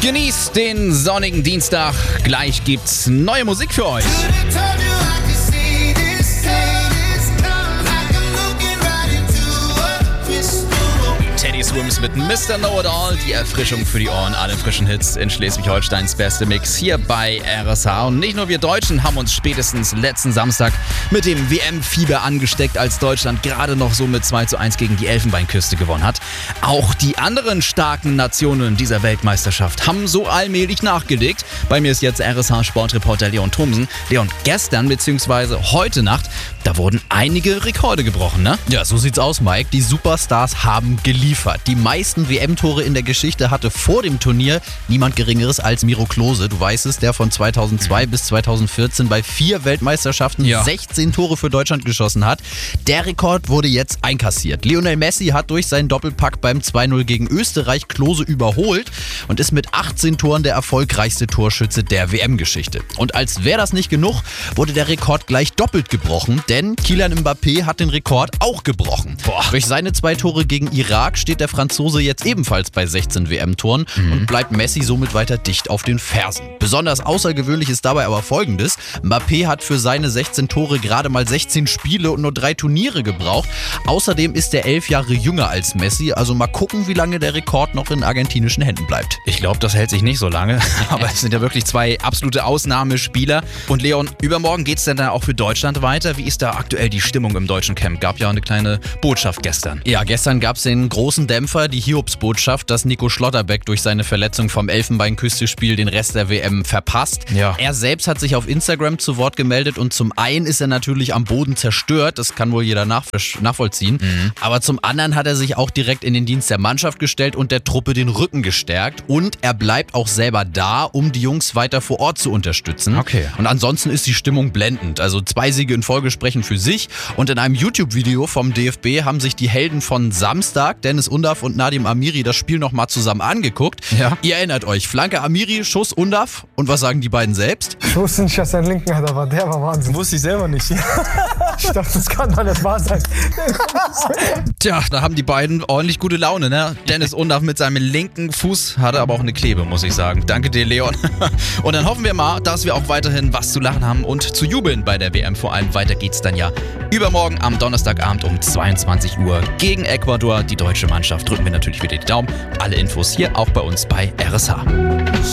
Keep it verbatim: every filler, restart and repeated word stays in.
Genießt den sonnigen Dienstag. Gleich gibt's neue Musik für euch. Teddy Swims mit Mister Know-It-All, die Erfrischung für die Ohren, alle frischen Hits in Schleswig-Holsteins beste Mix hier bei R S H. Und nicht nur wir Deutschen haben uns spätestens letzten Samstag mit dem W M-Fieber angesteckt, als Deutschland gerade noch so mit zwei zu eins gegen die Elfenbeinküste gewonnen hat. Auch die anderen starken Nationen dieser Weltmeisterschaft haben so allmählich nachgelegt. Bei mir ist jetzt R S H-Sportreporter Leon Thomsen. Leon, gestern bzw. heute Nacht, da wurden einige Rekorde gebrochen, ne? Ja, so sieht's aus, Mike. Die Superstars haben geliefert. Die meisten W M-Tore in der Geschichte hatte vor dem Turnier niemand Geringeres als Miro Klose. Du weißt es, der von zweitausendzwei mhm. bis zweitausendvierzehn bei vier Weltmeisterschaften ja. sechzehn Tore für Deutschland geschossen hat. Der Rekord wurde jetzt einkassiert. Lionel Messi hat durch seinen Doppelpack beim zwei null gegen Österreich Klose überholt und ist mit achtzehn Toren der erfolgreichste Torschütze der W M-Geschichte. Und als wäre das nicht genug, wurde der Rekord gleich doppelt gebrochen, denn Kylian Mbappé hat den Rekord auch gebrochen. Boah. Durch seine zwei Tore gegen Irak steht der Franzose jetzt ebenfalls bei sechzehn W M-Toren mhm. und bleibt Messi somit weiter dicht auf den Fersen. Besonders außergewöhnlich ist dabei aber Folgendes: Mbappé hat für seine sechzehn Tore gerade mal sechzehn Spiele und nur drei Turniere gebraucht. Außerdem ist er elf Jahre jünger als Messi, also mal gucken, wie lange der Rekord noch in argentinischen Händen bleibt. Ich glaube, das hält sich nicht so lange, aber es sind ja wirklich zwei absolute Ausnahmespieler. Und Leon, übermorgen geht es denn dann auch für Deutschland weiter? Wie ist da aktuell die Stimmung im deutschen Camp? Gab ja eine kleine Botschaft gestern. Ja, gestern gab es den großen Dämpfer, die Hiobsbotschaft, dass Nico Schlotterbeck durch seine Verletzung vom Elfenbeinküste-Spiel den Rest der W M verpasst. Ja. Er selbst hat sich auf Instagram zu Wort gemeldet und zum einen ist er natürlich am Boden zerstört, das kann wohl jeder nach- nachvollziehen, mhm. aber zum anderen hat er sich auch direkt in den Dienst der Mannschaft gestellt und der Truppe den Rücken gestärkt und er bleibt auch selber da, um die Jungs weiter vor Ort zu unterstützen. Okay. Und ansonsten ist die Stimmung blendend, also zwei Siege in Folge sprechen für sich und in einem YouTube-Video vom D F B haben sich die Helden von Samstag, Dennis Undav und Nadim Amiri, das Spiel nochmal zusammen angeguckt. Ja. Ihr erinnert euch, Flanke Amiri, Schuss Undav und was sagen die beiden selbst? Ich wusste nicht, dass er einen linken hat, aber der war Wahnsinn. Wusste ich selber nicht. Ich dachte, das kann doch nicht wahr sein. Tja, da haben die beiden ordentlich gute Laune, ne? Dennis Undav mit seinem linken Fuß hatte aber auch eine Klebe, muss ich sagen. Danke dir, Leon. Und dann hoffen wir mal, dass wir auch weiterhin was zu lachen haben und zu jubeln bei der W M. Vor allem weiter geht's dann ja übermorgen am Donnerstagabend um zweiundzwanzig Uhr gegen Ecuador. Die deutsche Mannschaft drücken wir natürlich wieder die Daumen. Alle Infos hier auch bei uns bei R S H.